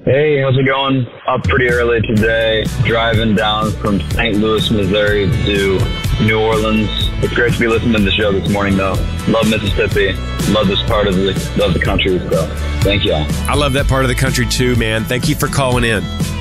Hey, how's it going? Up pretty early today, driving down from St. Louis, Missouri to New Orleans. It's great to be listening to the show this morning, though. Love Mississippi. Love this part of the country, so thank y'all. I love that part of the country, too, man. Thank you for calling in.